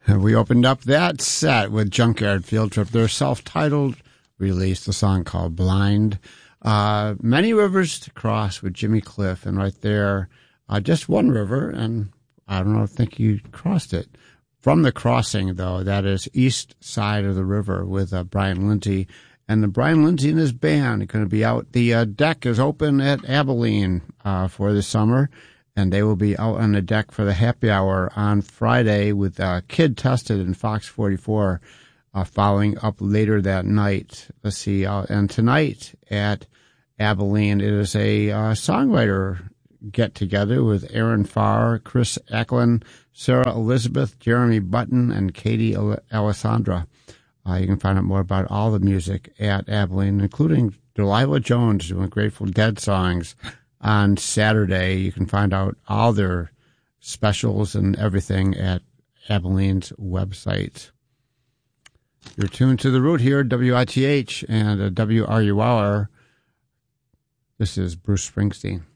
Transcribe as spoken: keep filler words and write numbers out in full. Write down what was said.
We opened up that set with Junkyard Field Trip, their self-titled release, the song called Blind. Uh, many rivers to cross with Jimmy Cliff, and right there, uh, just one river, and I don't know, I think you crossed it. From the crossing, though, that is east side of the river with uh, Brian Lindsay, and the Brian Lindsay and his band are going to be out. The uh, deck is open at Abilene uh, for the summer, and they will be out on the deck for the happy hour on Friday with uh, Kid Tested and Fox forty-four uh, following up later that night. Let's see, uh, and tonight at Abilene, it is a uh, songwriter get-together with Aaron Farr, Chris Eklund, Sarah Elizabeth, Jeremy Button, and Katie Alessandra. Uh, you can find out more about all the music at Abilene, including Delilah Jones doing Grateful Dead songs on Saturday. You can find out all their specials and everything at Abilene's website. You're tuned to The Root here, W I T H and W R U R. This is Bruce Springsteen.